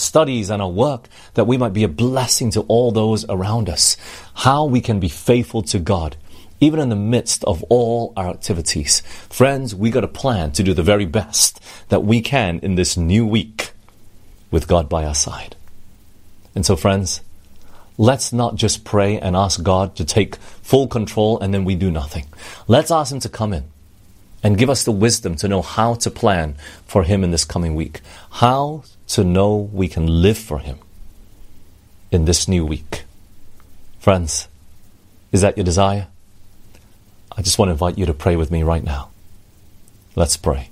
studies and our work, that we might be a blessing to all those around us. How we can be faithful to God, even in the midst of all our activities. Friends, we got a plan to do the very best that we can in this new week with God by our side. And so, friends, let's not just pray and ask God to take full control and then we do nothing. Let's ask Him to come in and give us the wisdom to know how to plan for Him in this coming week. How to know we can live for Him in this new week. Friends, is that your desire? I just want to invite you to pray with me right now. Let's pray.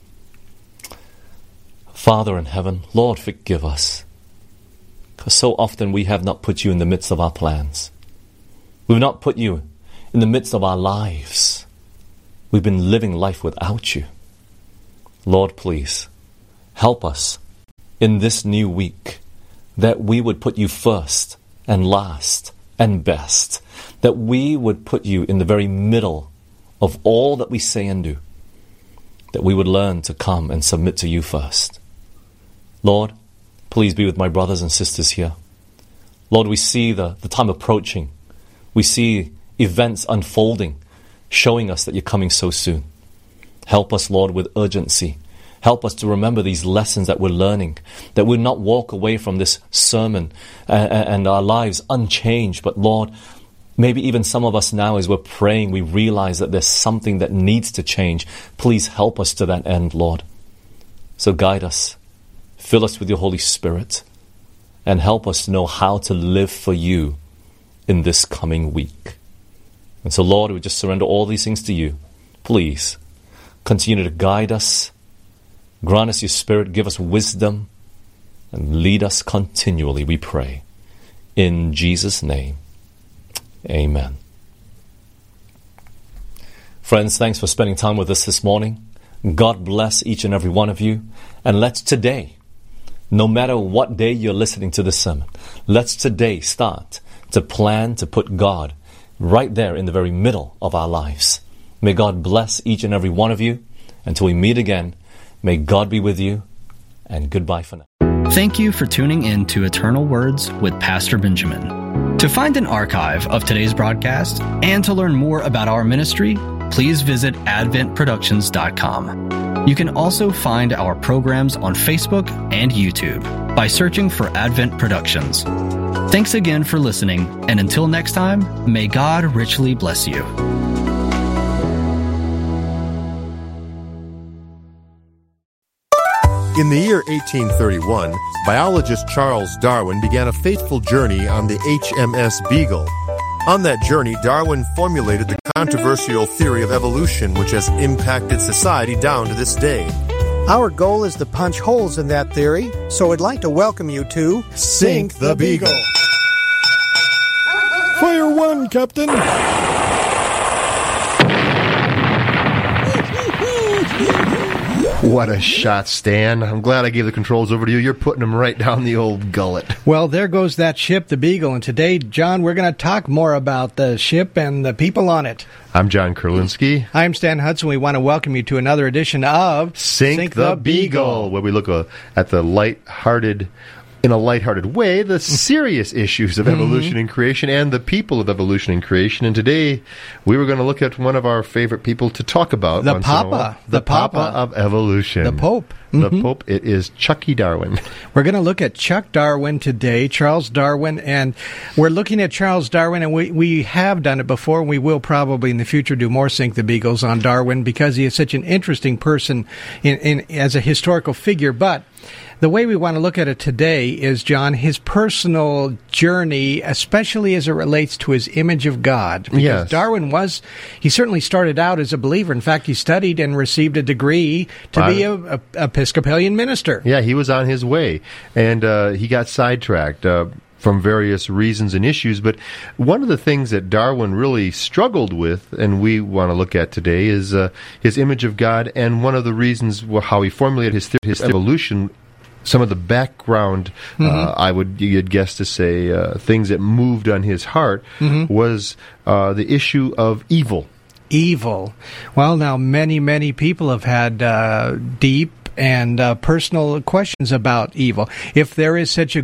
Father in heaven, Lord, forgive us. Because so often we have not put you in the midst of our plans. We've not put you in the midst of our lives. We've been living life without you. Lord, please, help us in this new week that we would put you first and last and best. That we would put you in the very middle of all that we say and do. That we would learn to come and submit to you first. Lord, please be with my brothers and sisters here. Lord, we see the time approaching. We see events unfolding, showing us that you're coming so soon. Help us, Lord, with urgency. Help us to remember these lessons that we're learning, that we'll not walk away from this sermon and our lives unchanged. But Lord, maybe even some of us now as we're praying, we realize that there's something that needs to change. Please help us to that end, Lord. So guide us. Fill us with your Holy Spirit and help us to know how to live for you in this coming week. And so, Lord, we just surrender all these things to you. Please continue to guide us, grant us your Spirit, give us wisdom, and lead us continually, we pray. In Jesus' name, amen. Friends, thanks for spending time with us this morning. God bless each and every one of you. And let's today, no matter what day you're listening to this sermon, let's today start to plan to put God right there in the very middle of our lives. May God bless each and every one of you. Until we meet again, may God be with you, and goodbye for now. Thank you for tuning in to Eternal Words with Pastor Benjamin. To find an archive of today's broadcast and to learn more about our ministry, please visit adventproductions.com. You can also find our programs on Facebook and YouTube by searching for Advent Productions. Thanks again for listening, and until next time, may God richly bless you. In the year 1831, biologist Charles Darwin began a fateful journey on the HMS Beagle. On that journey, Darwin formulated the controversial theory of evolution, which has impacted society down to this day. Our goal is to punch holes in that theory, so I'd like to welcome you to Sink the Beagle. Fire one, Captain! What a shot, Stan. I'm glad I gave the controls over to you. You're putting them right down the old gullet. Well, there goes that ship, the Beagle. And today, John, we're going to talk more about the ship and the people on it. I'm John Kurlinski. I'm Stan Hudson. We want to welcome you to another edition of Sink the Beagle, where we look at the in a lighthearted way, the serious issues of evolution and creation and the people of evolution and creation. And today, we were going to look at one of our favorite people to talk about. The Papa. The Papa of evolution. The Pope. The Pope. It is Chucky Darwin. We're going to look at Chuck Darwin today, Charles Darwin, and we're looking at Charles Darwin, and we have done it before, and we will probably in the future do more Sink the Beagles on Darwin because he is such an interesting person as a historical figure. But the way we want to look at it today is, John, his personal journey, especially as it relates to his image of God. Because yes. Darwin he certainly started out as a believer. In fact, he studied and received a degree to be a Episcopalian minister. Yeah, he was on his way, and he got sidetracked from various reasons and issues. But one of the things that Darwin really struggled with, and we want to look at today, is his image of God, and one of the reasons how he formulated his theory, his evolution. Some of the background, you'd guess to say, things that moved on his heart was the issue of evil. Evil. Well, now, many, many people have had deep and personal questions about evil. If there is such a